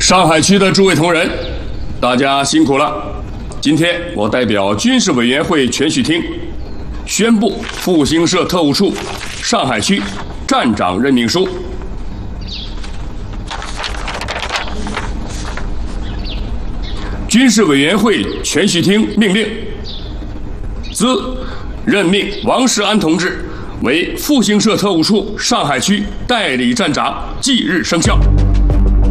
上海区的诸位同仁，大家辛苦了。今天我代表军事委员会全序厅宣布复兴社特务处上海区站长任命书。军事委员会全序厅命令：自任命王世安同志为复兴社特务处上海区代理站长即日生效。